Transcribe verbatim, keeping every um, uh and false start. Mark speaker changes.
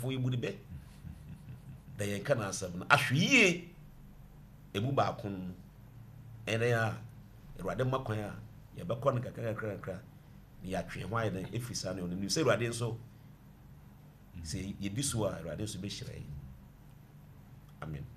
Speaker 1: fo yi bu de be da yen kana asem na ahwiye emu ba kon ene ya Awurade makwan a ye be kon kakra kakra ni ya twe ho aye na efisa na onim se Awurade nso se ye diso a Awurade nso be hyira yi amen